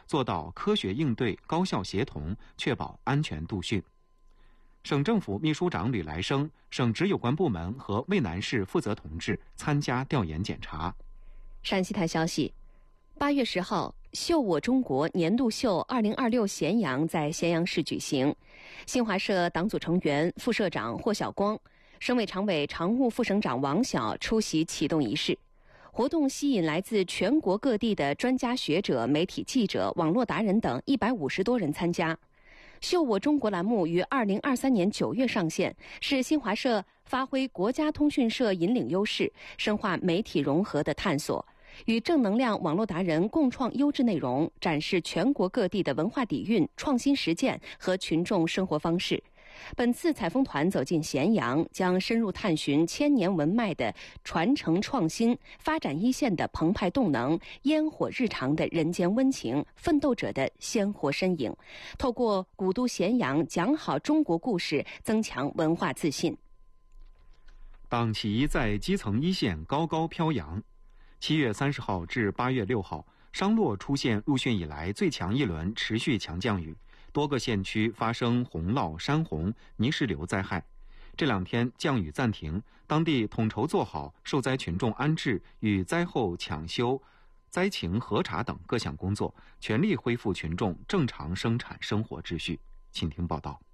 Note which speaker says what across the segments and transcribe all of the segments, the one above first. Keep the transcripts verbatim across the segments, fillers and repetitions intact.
Speaker 1: 做到科学应对、高效协同，确保安全度训。省政府秘书长吕来生、省直有关部门和渭南市负责同志参加调研检查。
Speaker 2: 陕西台消息，八月十号，秀我中国年度秀二零二六咸阳在咸阳市举行。新华社党组成员、副社长霍晓光、省委常委常务副省长王晓出席启动仪式。活动吸引来自全国各地的专家学者、媒体记者、网络达人等一百五十多人参加。秀我中国栏目于二零二三年九月上线，是新华社发挥国家通讯社引领优势，深化媒体融合的探索，与正能量网络达人共创优质内容，展示全国各地的文化底蕴、创新实践和群众生活方式。本次采风团走进咸阳，将深入探寻千年文脉的传承创新、发展一线的澎湃动能、烟火日常的人间温情、奋斗者的鲜活身影，透过古都咸阳讲好中国故事，增强文化自信。
Speaker 1: 党旗在基层一线高高飘扬。七月三十号至八月六号，商洛出现入汛以来最强一轮持续强降雨，多个县区发生洪涝、山洪、泥石流灾害。这两天降雨暂停，当地统筹做好受灾群众安置与灾后抢修、灾情核查等各项工作，全力恢复群众正常生产生活秩序。请听报道。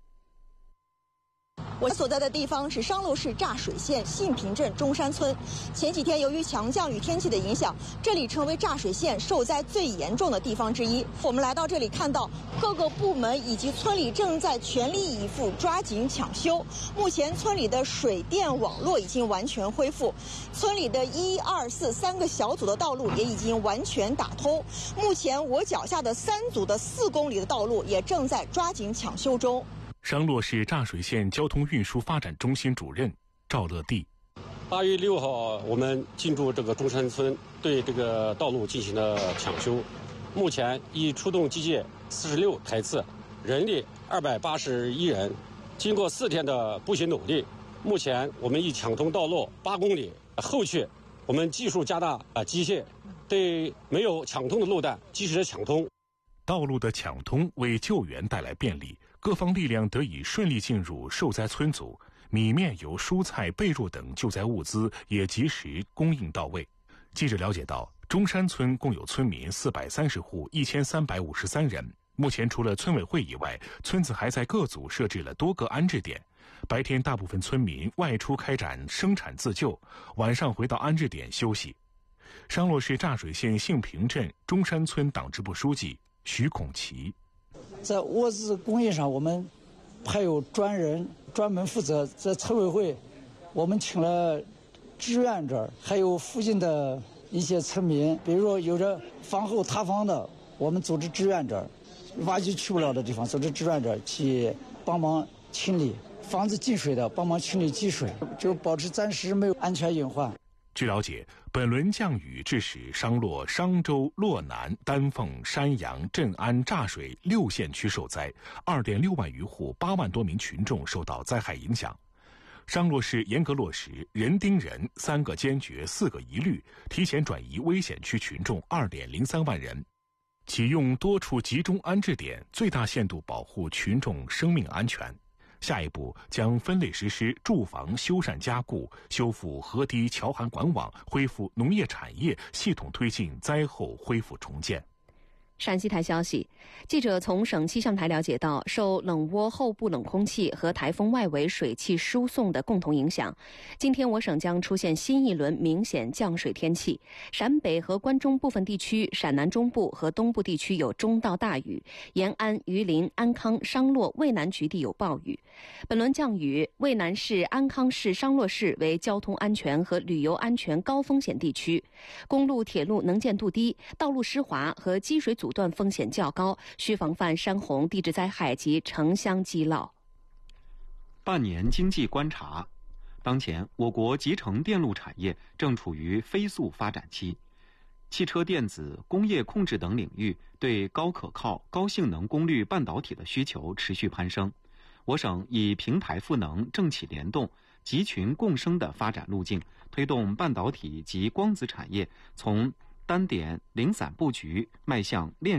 Speaker 3: 我所在的地方是商洛市柞水县信平镇中山村。前几天由于强降雨天气的影响，这里成为柞水县受灾最严重的地方之一。我们来到这里，看到各个部门以及村里正在全力以赴抓紧抢修。目前村里的水电网络已经完全恢复，村里的一二四三个小组的道路也已经完全打通。目前我脚下的三组的四公里的道路也正在抓紧抢修中。
Speaker 4: 商洛市柞水县交通运输发展中心主任赵乐地，
Speaker 5: 八月六号，我们进驻这个中山村，对这个道路进行了抢修。目前已出动机械四十六台次，人力二百八十一人。经过四天的不懈努力，目前我们已抢通道路八公里。后续我们技术加大啊机械，对没有抢通的路段及时抢通。
Speaker 4: 道路的抢通为救援带来便利，各方力量得以顺利进入受灾村组，米面油、蔬菜、被褥等救灾物资也及时供应到位。记者了解到，中山村共有村民四百三十户，一千三百五十三人。目前除了村委会以外，村子还在各组设置了多个安置点。白天大部分村民外出开展生产自救，晚上回到安置点休息。商洛市柞水县信平镇中山村党支部书记徐孔奇，
Speaker 6: 在物资供应上，我们还有专人专门负责。在村委会，我们请了志愿者，还有附近的一些村民，比如说有着房后塌方的，我们组织志愿者，挖掘去不了的地方，组织志愿者去帮忙清理；房子进水的，帮忙清理积水，就保持暂时没有安全隐患。
Speaker 4: 据了解，本轮降雨致使商洛、商州、洛南、丹凤、山阳、镇安、柞水六县区受灾，二点六万余户、八万多名群众受到灾害影响。商洛市严格落实人盯人、三个坚决、四个一律，提前转移危险区群众二点零三万人，启用多处集中安置点，最大限度保护群众生命安全。下一步将分类实施住房修缮加固、修复河堤桥涵管网、恢复农业产业，系统推进灾后恢复重建。
Speaker 2: 陕西台消息，记者从省气象台了解到，受冷涡后部冷空气和台风外围水汽输送的共同影响，今天我省将出现新一轮明显降水天气。陕北和关中部分地区、陕南中部和东部地区有中到大雨，延安、榆林、安康、商洛、渭南局地有暴雨。本轮降雨，渭南市、安康市、商洛市为交通安全和旅游安全高风险地区，公路、铁路能见度低，道路湿滑和积水阻断风险较高，需防范山洪、地质灾害及城乡积涝。
Speaker 1: 半年经济观察，当前我国集成电路产业正处于飞速发展期，汽车电子、工业控制等领域对高可靠、高性能功率半导体的需求持续攀升。我省以平台赋能、政企联动、集群共生的发展路径，推动半导体及光子产业从单点零散布局迈向链